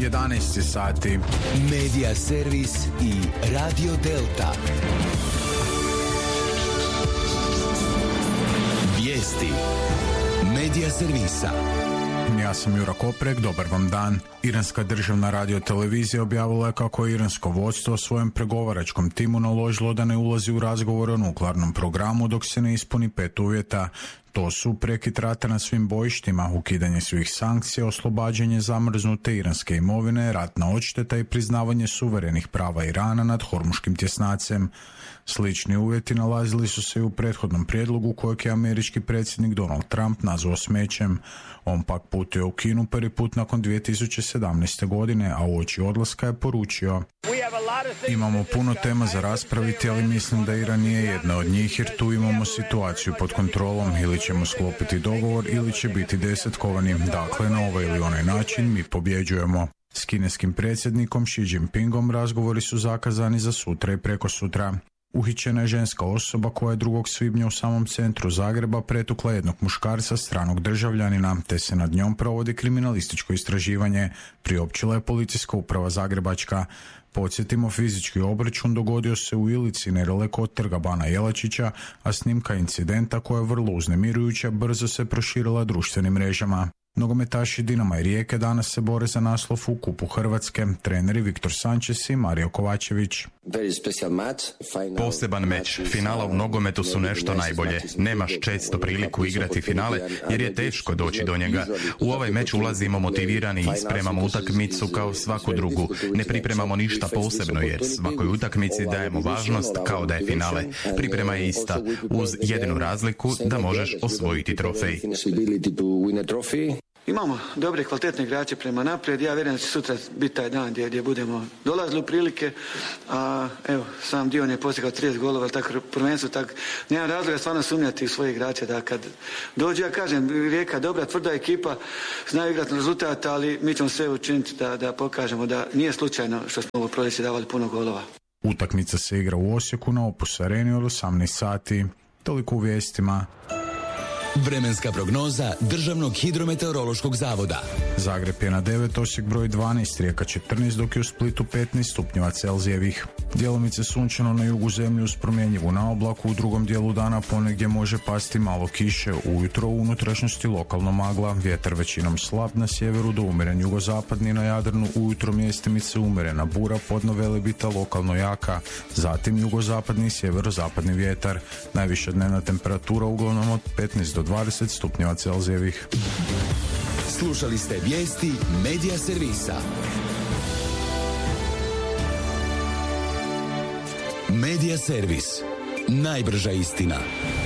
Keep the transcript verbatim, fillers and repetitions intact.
jedanaest sati. Medija servis i Radio Delta. Vijesti Medija servisa. Ja sam Jura Koprek, dobar vam dan. Iranska državna radiotelevizija objavila je kako je iransko vodstvo svojem pregovaračkom timu naložilo da ne ulazi u razgovor o nuklearnom programu dok se ne ispuni pet uvjeta. To su prekid rata na svim bojištima, ukidanje svih sankcija, oslobađanje zamrznute iranske imovine, ratna odšteta i priznavanje suverenih prava Irana nad Hormuškim tjesnacem. Slični uvjeti nalazili su se i u prethodnom prijedlogu kojeg je američki predsjednik Donald Trump nazvao smećem. On pak putuje u Kinu prvi put nakon dvije tisuće sedamnaeste. godine, a uoči odlaska je poručio: imamo puno tema za raspraviti, ali mislim da Iran nije jedna od njih, jer tu imamo situaciju pod kontrolom, ili ćemo sklopiti dogovor ili će biti desetkovani. Dakle, na ovaj ili onaj način mi pobjeđujemo. S kineskim predsjednikom Xi Jinpingom razgovori su zakazani za sutra i prekosutra. Uhićena je ženska osoba koja je drugog svibnja u samom centru Zagreba pretukla jednog muškarca stranog državljanina, te se nad njom provodi kriminalističko istraživanje, priopćila je policijska uprava Zagrebačka. Podsjetimo, fizički obračun dogodio se u Ilici nedaleko od trga Bana Jelačića, a snimka incidenta, koja je vrlo uznemirujuća, brzo se proširila društvenim mrežama. Nogometaši Dinama i Rijeke danas se bore za naslov u Kupu Hrvatske. Treneri Viktor Sančes i Mario Kovačević. Poseban meč. Finala u nogometu su nešto najbolje. Nemaš često priliku igrati finale jer je teško doći do njega. U ovaj meč ulazimo motivirani i spremamo utakmicu kao svaku drugu. Ne pripremamo ništa posebno jer svakoj utakmici dajemo važnost kao da je finale. Priprema je ista, uz jedinu razliku da možeš osvojiti trofej. Imamo dobre kvalitetne igrače prema naprijed. Ja vjerujem da će sutra biti taj dan gdje, gdje budemo dolazili u prilike. A evo, sam Dion je postigao trideset golova, tako prvenstvo, tako nema razloga stvarno sumnjati u svoje igrače da kad dođe, ja kažem, Rijeka dobra, tvrda ekipa, znaju igrati na rezultat, ali mi ćemo sve učiniti da, da pokažemo da nije slučajno što smo ovo proljeće davali puno golova. Utakmica se igra u Osijeku na Opus Areni od osamnaest sati. Toliko u vijestima. Vremenska prognoza Državnog hidrometeorološkog zavoda. Zagreb je na devet, Osijek broj dvanaest, Rijeka četrnaest, dok je u Splitu petnaest stupnjeva Celzijevih. Djelomice sunčano na jugu zemlje uz promjenjivu naoblaku, u drugom dijelu dana ponegdje može pasti malo kiše, ujutro u unutrašnjosti lokalno magla, vjetar većinom slab na sjeveru do umjeren jugozapadni, na Jadranu ujutro mjestimice umjerena bura, podno Velebita lokalno jaka, zatim jugozapadni i sjeverozapadni vjetar. Najviša dnevna temperatura uglavnom od petnaest do dvadeset stupnjeva Celzijevih. Slušali ste vijesti Medija servisa. Medija servis. Najbrža istina.